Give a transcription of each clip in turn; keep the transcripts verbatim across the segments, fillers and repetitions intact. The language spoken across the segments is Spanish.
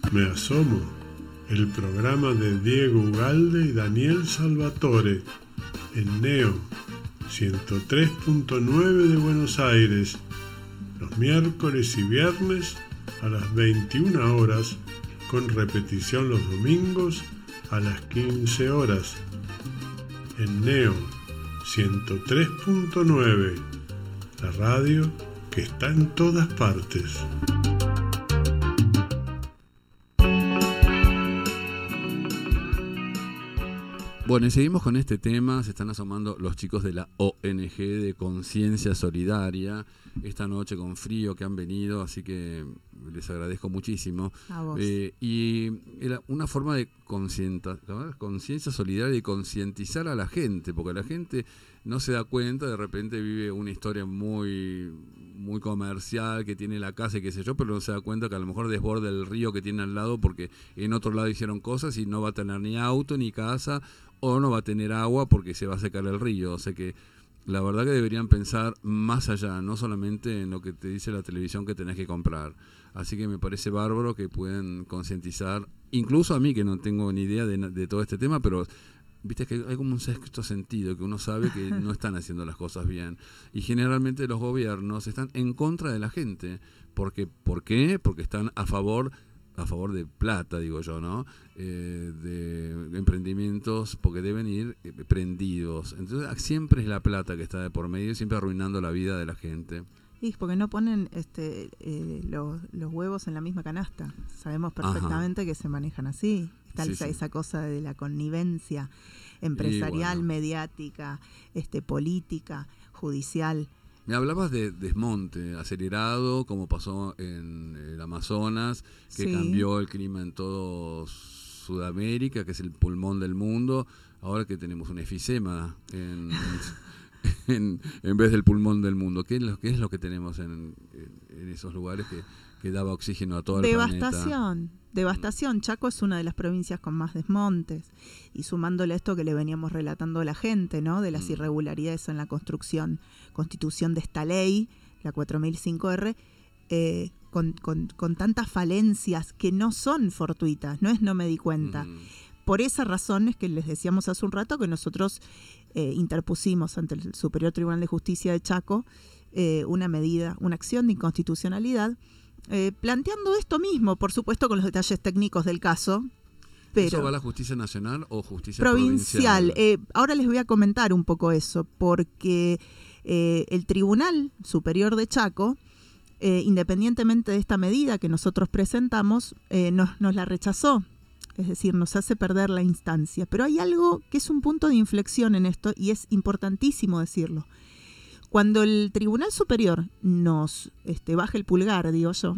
Me asomo, el programa de Diego Ugalde y Daniel Salvatore, en Neo, ciento tres punto nueve de Buenos Aires, los miércoles y viernes a las veintiuna horas, con repetición los domingos a las quince horas. En Neo, ciento tres punto nueve, la radio que está en todas partes. Bueno, y seguimos con este tema. Se están asomando los chicos de la O N G de Conciencia Solidaria esta noche con frío que han venido, así que les agradezco muchísimo. A vos. Eh, y era una forma de conciencia solidaria y concientizar a la gente, porque la gente no se da cuenta, de repente vive una historia muy muy comercial, que tiene la casa y qué sé yo, pero no se da cuenta que a lo mejor desborda el río que tiene al lado porque en otro lado hicieron cosas y no va a tener ni auto ni casa, o no va a tener agua porque se va a secar el río. O sea que la verdad que deberían pensar más allá, no solamente en lo que te dice la televisión que tenés que comprar. Así que me parece bárbaro que pueden concientizar, incluso a mí que no tengo ni idea de, de todo este tema, pero viste que hay como un sexto sentido, que uno sabe que no están haciendo las cosas bien. Y generalmente los gobiernos están en contra de la gente. Porque, ¿por qué? Porque están a favor a favor de plata, digo yo, ¿no? Eh, de emprendimientos, porque deben ir eh, prendidos. Entonces siempre es la plata que está de por medio, siempre arruinando la vida de la gente. Y porque no ponen este eh, los, los huevos en la misma canasta. Sabemos perfectamente Ajá. que se manejan así. Está sí, esa, sí. esa cosa de la connivencia empresarial, bueno. mediática, este política, judicial. Me hablabas de desmonte acelerado, como pasó en el Amazonas, que sí. cambió el clima en todo Sudamérica, que es el pulmón del mundo. Ahora que tenemos un efisema en, en, en vez del pulmón del mundo. ¿Qué es lo, qué es lo que tenemos en, en esos lugares que, que daba oxígeno a todo el planeta? Devastación. Devastación. Chaco es una de las provincias con más desmontes. Y sumándole esto que le veníamos relatando a la gente, ¿no? De las irregularidades en la construcción, constitución de esta ley, la cuatro mil cinco R, eh, con, con, con tantas falencias que no son fortuitas, no es no me di cuenta. Mm. Por esa razón es que les decíamos hace un rato que nosotros eh, interpusimos ante el Superior Tribunal de Justicia de Chaco eh, una medida, una acción de inconstitucionalidad, Eh, planteando esto mismo, por supuesto con los detalles técnicos del caso. Pero ¿eso va a la justicia nacional o justicia provincial? provincial? Eh, ahora les voy a comentar un poco eso, porque eh, el Tribunal Superior de Chaco, eh, independientemente de esta medida que nosotros presentamos, eh, nos, nos la rechazó. Es decir, nos hace perder la instancia. Pero hay algo que es un punto de inflexión en esto y es importantísimo decirlo. Cuando el Tribunal Superior nos este, baja el pulgar, digo yo,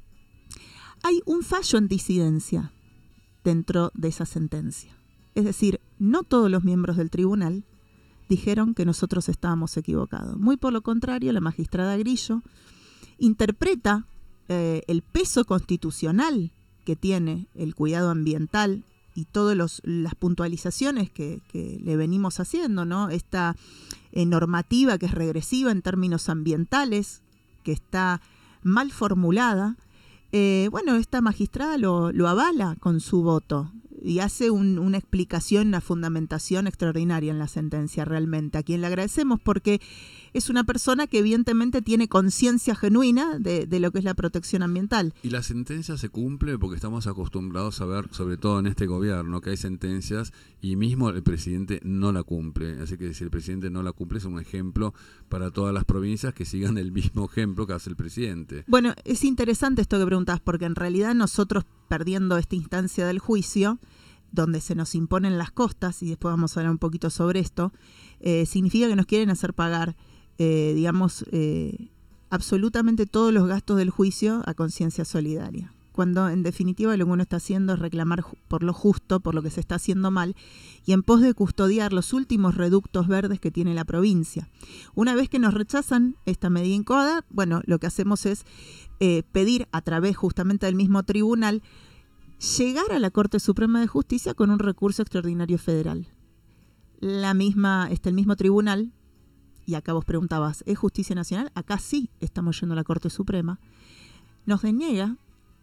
hay un fallo en disidencia dentro de esa sentencia. Es decir, no todos los miembros del tribunal dijeron que nosotros estábamos equivocados. Muy por lo contrario, la magistrada Grillo interpreta eh, el peso constitucional que tiene el cuidado ambiental y todas las puntualizaciones que, que le venimos haciendo, ¿no? Esta eh, normativa que es regresiva en términos ambientales, que está mal formulada, eh, bueno, esta magistrada lo, lo avala con su voto y hace un, una explicación, una fundamentación extraordinaria en la sentencia realmente, a quien le agradecemos porque es una persona que evidentemente tiene conciencia genuina de, de lo que es la protección ambiental. Y la sentencia se cumple porque estamos acostumbrados a ver, sobre todo en este gobierno, que hay sentencias y mismo el presidente no la cumple. Así que si el presidente no la cumple es un ejemplo para todas las provincias que sigan el mismo ejemplo que hace el presidente. Bueno, es interesante esto que preguntás porque en realidad nosotros perdiendo esta instancia del juicio, donde se nos imponen las costas, y después vamos a hablar un poquito sobre esto, eh, significa que nos quieren hacer pagar Eh, digamos, eh, absolutamente todos los gastos del juicio a conciencia solidaria. Cuando en definitiva lo que uno está haciendo es reclamar por lo justo, por lo que se está haciendo mal, y en pos de custodiar los últimos reductos verdes que tiene la provincia. Una vez que nos rechazan esta medida incoada, bueno, lo que hacemos es eh, pedir a través justamente del mismo tribunal llegar a la Corte Suprema de Justicia con un recurso extraordinario federal. La misma, este, el mismo tribunal, y acá vos preguntabas, ¿es justicia nacional? Acá sí estamos yendo a la Corte Suprema. Nos deniega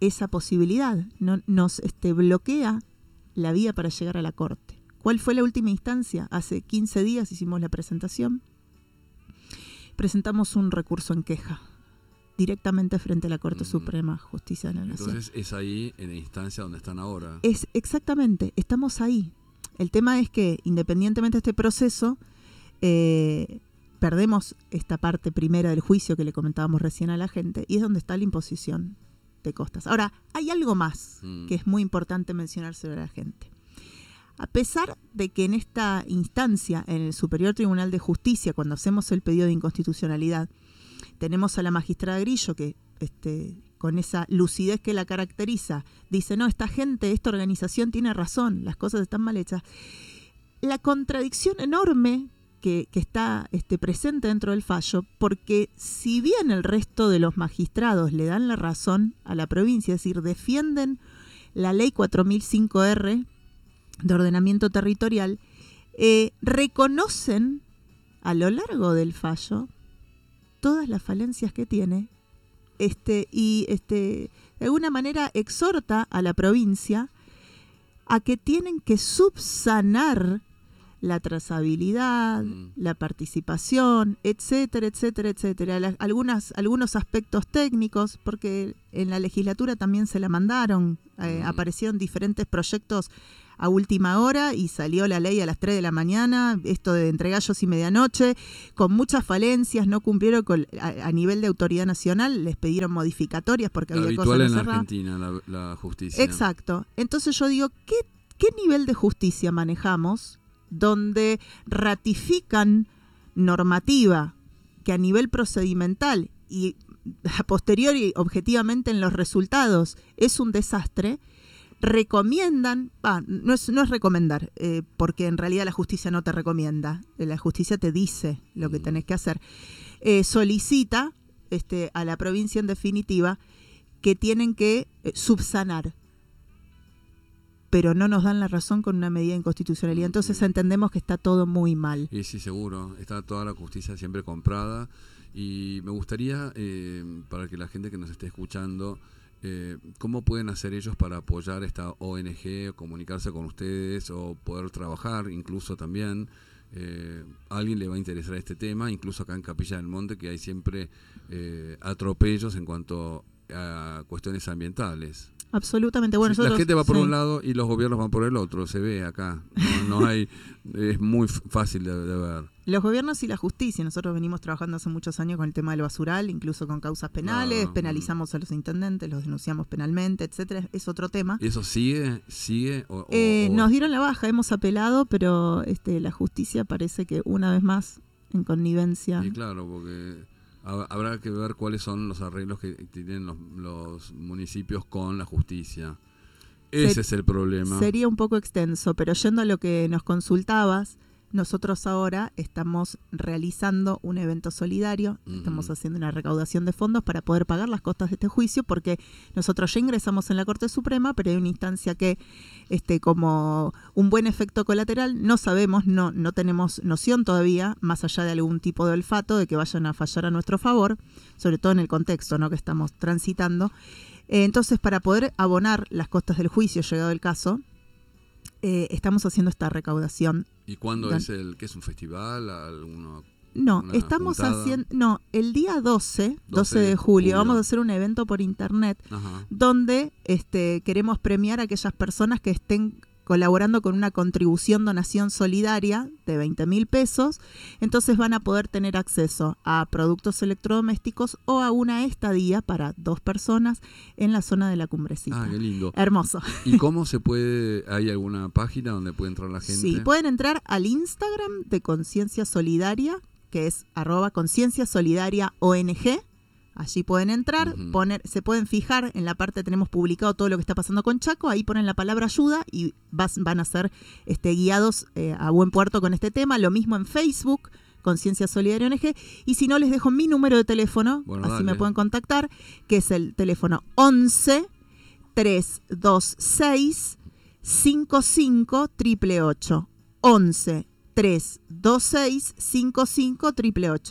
esa posibilidad, no, nos este, bloquea la vía para llegar a la Corte. ¿Cuál fue la última instancia? Hace quince días hicimos la presentación. Presentamos un recurso en queja directamente frente a la Corte mm. Suprema de Justicia de la Nación. Entonces es ahí en la instancia donde están ahora. Es exactamente, estamos ahí. El tema es que independientemente de este proceso, eh, perdemos esta parte primera del juicio que le comentábamos recién a la gente, y es donde está la imposición de costas. Ahora, hay algo más mm. que es muy importante mencionárselo a la gente. A pesar de que en esta instancia, en el Superior Tribunal de Justicia, cuando hacemos el pedido de inconstitucionalidad, tenemos a la magistrada Grillo que, este, con esa lucidez que la caracteriza, dice, no, esta gente, esta organización tiene razón, las cosas están mal hechas. La contradicción enorme que, que está este, presente dentro del fallo, porque si bien el resto de los magistrados le dan la razón a la provincia, es decir, defienden la ley cuatro mil cinco R, de ordenamiento territorial, eh, reconocen a lo largo del fallo todas las falencias que tiene este, y este, de alguna manera exhorta a la provincia a que tienen que subsanar la trazabilidad, mm. la participación, etcétera, etcétera, etcétera. La, algunas, algunos aspectos técnicos, porque en la legislatura también se la mandaron, eh, mm. aparecieron diferentes proyectos a última hora y salió la ley a las tres de la mañana, esto de entre gallos y medianoche, con muchas falencias, no cumplieron con, a, a nivel de autoridad nacional, les pidieron modificatorias porque había cosas habitual no en la Argentina, la, la justicia. Exacto. Entonces yo digo, ¿qué, qué nivel de justicia manejamos donde ratifican normativa que a nivel procedimental y a posteriori objetivamente en los resultados es un desastre? Recomiendan, ah, no, es, no es recomendar, eh, porque en realidad la justicia no te recomienda, la justicia te dice lo que tenés que hacer. Eh, solicita este, a la provincia en definitiva que tienen que eh, subsanar, pero no nos dan la razón con una medida de inconstitucionalidad. Entonces entendemos que está todo muy mal. Y sí, seguro, está toda la justicia siempre comprada, y me gustaría, eh, para que la gente que nos esté escuchando, Eh, ¿cómo pueden hacer ellos para apoyar esta O N G, o comunicarse con ustedes, o poder trabajar incluso también? Eh, a alguien le va a interesar este tema, incluso acá en Capilla del Monte, que hay siempre eh, atropellos en cuanto a cuestiones ambientales. Absolutamente. Bueno, sí, nosotros, la gente va por sí. un lado y los gobiernos van por el otro, se ve acá. No, no hay, es muy fácil de, de ver. Los gobiernos y la justicia. Nosotros venimos trabajando hace muchos años con el tema del basural, incluso con causas penales, no, penalizamos a los intendentes, los denunciamos penalmente, etcétera. Es otro tema. ¿Eso sigue? ¿Sigue? O, eh, o, o... Nos dieron la baja, hemos apelado, pero este, la justicia parece que una vez más en connivencia. Sí, claro, porque habrá que ver cuáles son los arreglos que tienen los, los municipios con la justicia. Ese Ser, es el problema. Sería un poco extenso, pero yendo a lo que nos consultabas, nosotros ahora estamos realizando un evento solidario, uh-huh. estamos haciendo una recaudación de fondos para poder pagar las costas de este juicio, porque nosotros ya ingresamos en la Corte Suprema, pero hay una instancia que, este, como un buen efecto colateral, no sabemos, no, no tenemos noción todavía, más allá de algún tipo de olfato, de que vayan a fallar a nuestro favor, sobre todo en el contexto, ¿no?, que estamos transitando. Eh, entonces, para poder abonar las costas del juicio, llegado el caso, Eh, estamos haciendo esta recaudación. ¿Y cuándo Dan- es el que es un festival? ¿Alguno, no, estamos haciendo no, el día doce, doce de julio, julio vamos a hacer un evento por internet. Ajá. Donde este queremos premiar a aquellas personas que estén colaborando con una contribución, donación solidaria de veinte mil pesos. Entonces van a poder tener acceso a productos electrodomésticos o a una estadía para dos personas en la zona de la Cumbrecita. Ah, qué lindo. Hermoso. ¿Y cómo se puede, hay alguna página donde puede entrar la gente? Sí, pueden entrar al Instagram de Conciencia Solidaria, que es arroba Conciencia Solidaria O N G. Allí pueden entrar, uh-huh. poner, se pueden fijar, en la parte tenemos publicado todo lo que está pasando con Chaco, ahí ponen la palabra ayuda y vas, van a ser este, guiados eh, a buen puerto con este tema. Lo mismo en Facebook, Conciencia Solidaria O N G, y si no les dejo mi número de teléfono, bueno, así dale. Me pueden contactar, que es el teléfono once, trescientos veintiséis, cincuenta y cinco, ochenta y ocho, once, trescientos veintiséis, cincuenta y cinco, ochenta y ocho.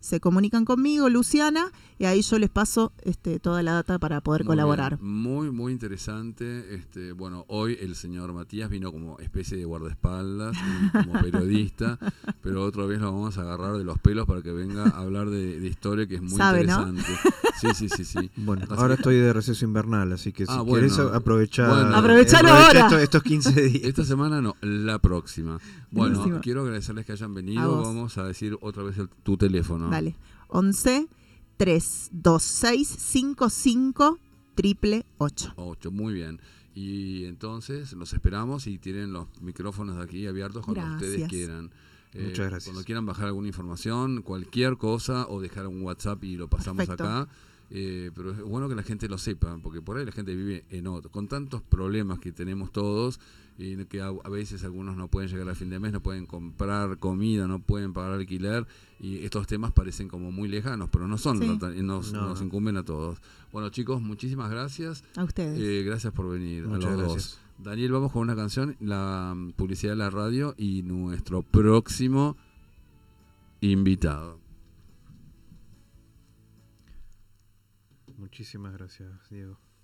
se comunican conmigo, Luciana, y ahí yo les paso este, toda la data para poder Muy colaborar. bien, muy, muy interesante. Este, bueno, hoy el señor Matías vino como especie de guardaespaldas, y como periodista, pero otra vez lo vamos a agarrar de los pelos para que venga a hablar de, de historia, que es muy Sabe, interesante. ¿No? Sí, sí, sí, sí. Bueno, Así ahora que, estoy de receso invernal, así que si Ah, querés bueno. aprovechar, Bueno. Aprovechalo aprovecha ahora. Estos, estos quince días. esta semana no, la próxima. Bueno, Buenísimo. quiero agradecerles que hayan A venido. vos. Vamos a decir otra vez el- tu teléfono. Dale. once, tres dos seis, cinco cinco, triple ocho. ocho, muy bien. Y entonces los esperamos y tienen los micrófonos de aquí abiertos cuando Gracias. ustedes quieran. Eh, Muchas gracias. Cuando quieran bajar alguna información, cualquier cosa, o dejar un WhatsApp y lo pasamos Perfecto. acá. Eh, pero es bueno que la gente lo sepa, porque por ahí la gente vive en otro, con tantos problemas que tenemos todos, y que a, a veces algunos no pueden llegar a fin de mes, no pueden comprar comida, no pueden pagar alquiler, y estos temas parecen como muy lejanos, pero no son, Sí. no tan- nos, No, nos no. incumben a todos. Bueno, chicos, muchísimas gracias. A ustedes. Eh, gracias por venir. Muchas a los gracias. dos. Daniel, vamos con una canción, la mm, publicidad de la radio y nuestro próximo invitado. Muchísimas gracias, Diego.